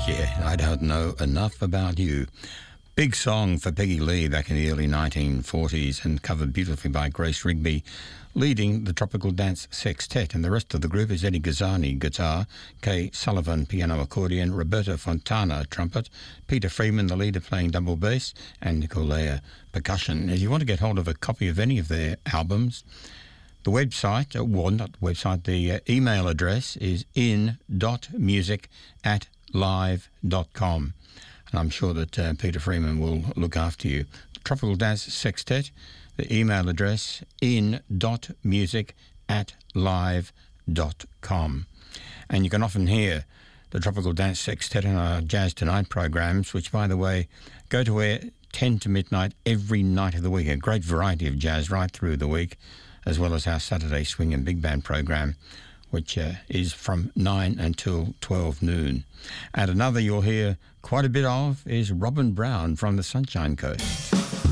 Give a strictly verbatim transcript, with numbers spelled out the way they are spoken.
Yeah, I don't know enough about you. Big song for Peggy Lee back in the early nineteen forties and covered beautifully by Grace Rigby, leading the Tropical Dance Sextet. And the rest of the group is Eddie Gazzani, guitar, Kay Sullivan, piano accordion, Roberto Fontana, trumpet, Peter Freeman, the leader, playing double bass, and Nicolea, percussion. If you want to get hold of a copy of any of their albums, the website, well, not website, the uh, email address is in dot music at live dot com. And I'm sure that uh, Peter Freeman will look after you. Tropical Dance Sextet, the email address in dot music at live dot com. And you can often hear the Tropical Dance Sextet in our Jazz Tonight programs, which, by the way, go to air ten to midnight every night of the week. A great variety of jazz right through the week, as well as our Saturday Swing and Big Band program, which uh, is from nine until twelve noon. And another you'll hear quite a bit of is Robin Brown from the Sunshine Coast.